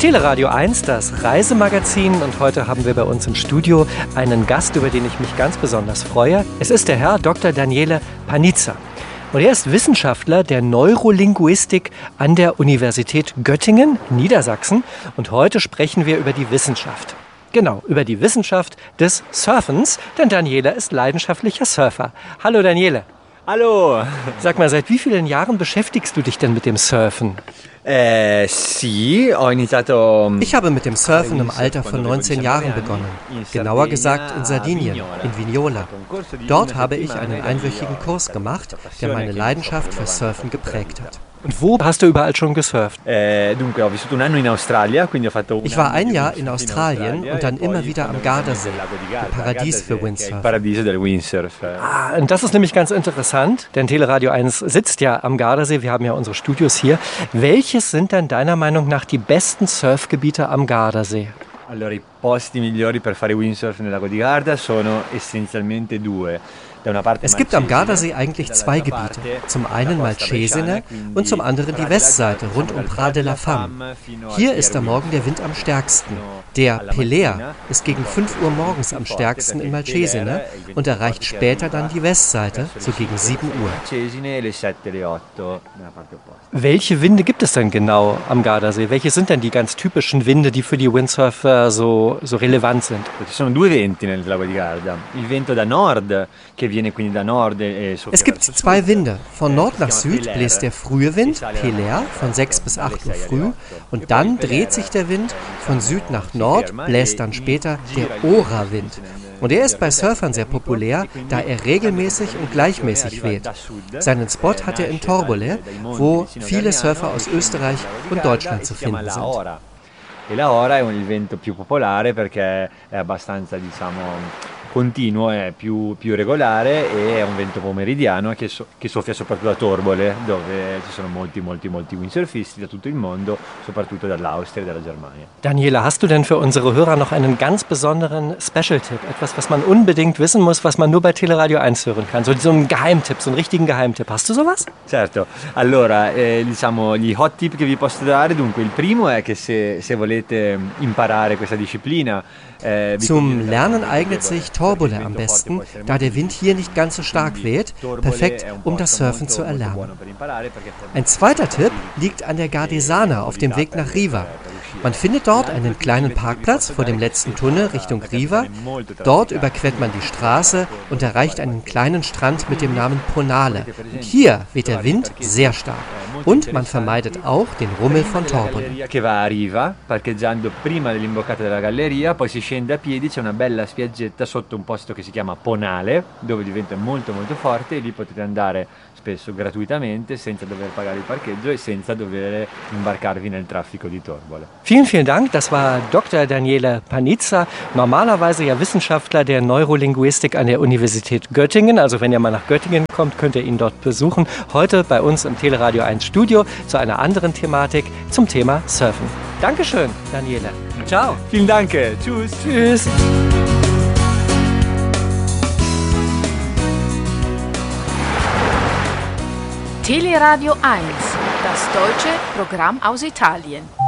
Teleradio 1, das Reisemagazin, und heute haben wir bei uns im Studio einen Gast, über den ich mich ganz besonders freue. Es ist der Herr Dr. Daniele Panizza. Und er ist Wissenschaftler der Neurolinguistik an der Universität Göttingen, Niedersachsen. Und heute sprechen wir über die Wissenschaft. Genau, über die Wissenschaft des Surfens, denn Daniele ist leidenschaftlicher Surfer. Hallo Daniele. Hallo. Sag mal, seit wie vielen Jahren beschäftigst du dich denn mit dem Surfen? Sì, ho iniziato. Ich habe mit dem Surfen im Alter von 19 Jahren begonnen. Genauer gesagt in Sardinien, in Vignola. Dort habe ich einen einwöchigen Kurs gemacht, der meine Leidenschaft für Surfen geprägt hat. Und wo hast du überall schon gesurft? Ich war ein Jahr in Australien und dann immer wieder am Gardasee, dem Paradies für Windsurfer. Und das ist nämlich ganz interessant, denn Teleradio 1 sitzt ja am Gardasee, wir haben ja unsere Studios hier. Welches sind denn deiner Meinung nach die besten Surfgebiete am Gardasee? Allora, i posti migliori per fare windsurf nel lago di Garda sono essenzialmente due. Es gibt am Gardasee eigentlich zwei Gebiete. Zum einen Malcesine und zum anderen die Westseite rund um Prat de la Femme. Hier ist am Morgen der Wind am stärksten. Der Pelea ist gegen 5 Uhr morgens am stärksten in Malcesine und erreicht später dann die Westseite, so gegen 7 Uhr. Welche Winde gibt es denn genau am Gardasee? Welche sind denn die ganz typischen Winde, die für die Windsurfer so relevant sind? Ci sono due venti nel lago di Garda. Il vento da nord, che Es gibt zwei Winde. Von Nord nach Süd bläst der frühe Wind, Pelea, von 6 bis 8 Uhr früh. Und dann dreht sich der Wind. Von Süd nach Nord bläst dann später der Ora-Wind. Und er ist bei Surfern sehr populär, da er regelmäßig und gleichmäßig weht. Seinen Spot hat er in Torbole, wo viele Surfer aus Österreich und Deutschland zu finden sind. E la Ora è il vento più popolare perché è abbastanza, continuo, è più regolare e è un vento pomeridiano che soffia soprattutto da Torbole, dove ci sono molti windsurfisti da tutto il mondo, soprattutto dall'Austria e dalla Germania. Daniele, hast du denn für unsere Hörer noch einen ganz besonderen Special-Tipp? Etwas, was man unbedingt wissen muss, was man nur bei Teleradio 1 hören kann? So einen Geheimtipp, so einen richtigen Geheimtipp. Hast du sowas? Certo. Allora, gli hot tip che vi posso dare, dunque il primo è che se volete imparare questa disciplina. Zum Lernen eignet sich Torbole am besten, da der Wind hier nicht ganz so stark weht, perfekt, um das Surfen zu erlernen. Ein zweiter Tipp liegt an der Gardesana auf dem Weg nach Riva. Man findet dort einen kleinen Parkplatz vor dem letzten Tunnel Richtung Riva. Dort überquert man die Straße und erreicht einen kleinen Strand mit dem Namen Ponale. Und hier weht der Wind sehr stark. Und man vermeidet auch den Rummel von Torbole. Che va a Riva, parcheggiando prima dell'imboccata della galleria, poi si scende a piedi, c'è una bella spiaggetta sotto un posto che si chiama Ponale, dove il vento è molto forte e lì potete andare spesso gratuitamente, senza dover pagare il parcheggio e senza dover imbarcarvi nel traffico di Torbole. Vielen Dank, das war Dr. Daniele Panizza, normalerweise ja Wissenschaftler der Neurolinguistik an der Universität Göttingen. Also wenn ihr mal nach Göttingen kommt, könnt ihr ihn dort besuchen. Heute bei uns im Teleradio 1 Studio zu einer anderen Thematik, zum Thema Surfen. Dankeschön, Daniele. Ciao. Vielen Dank. Tschüss. Tschüss. Teleradio 1, das deutsche Programm aus Italien.